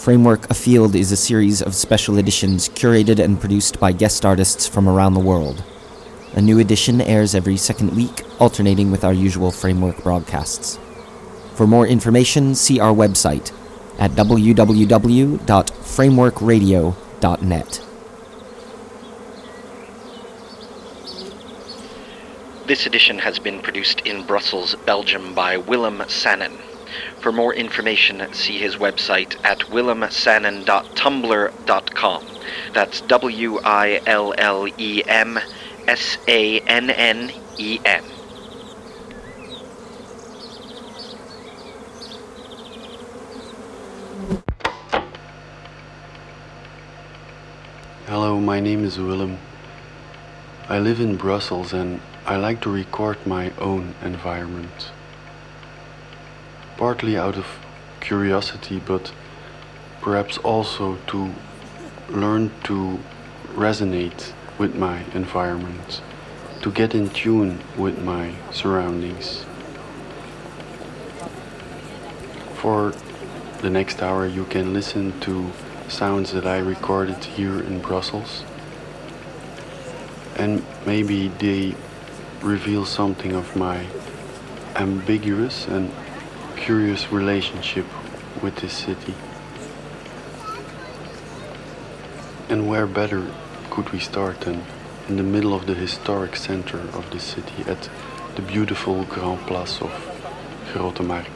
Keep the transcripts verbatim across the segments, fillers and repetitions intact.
Framework Afield is a series of special editions curated and produced by guest artists from around the world. A new edition airs every second week, alternating with our usual Framework broadcasts. For more information, see our website at w w w dot framework radio dot net. This edition has been produced in Brussels, Belgium by Willem Sannen. For more information, see his website at willem sannen dot tumblr dot com. That's W I L L E M S A N N E N. Hello, my name is Willem. I live in Brussels and I like to record my own environment. Partly out of curiosity, but perhaps also to learn to resonate with my environment, to get in tune with my surroundings. For the next hour you can listen to sounds that I recorded here in Brussels, and maybe they reveal something of my ambiguous and curious relationship with this city. And where better could we start than in the middle of the historic center of the city at the beautiful Grand Place of Grote Markt.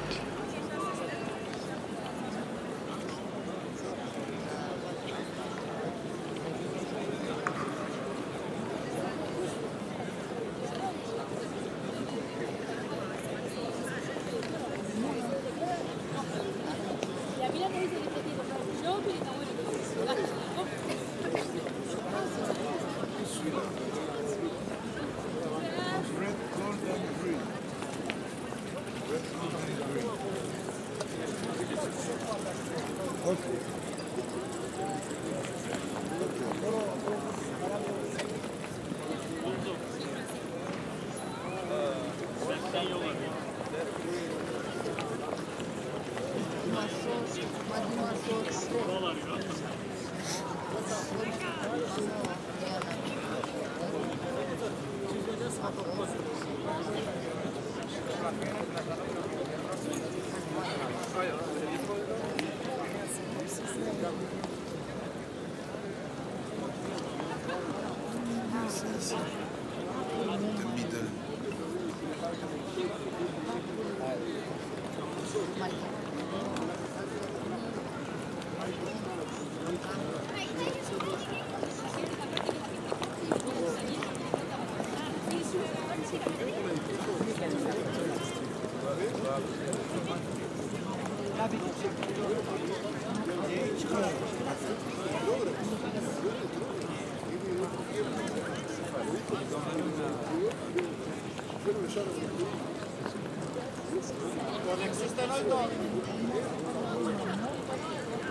Non existe noi donne.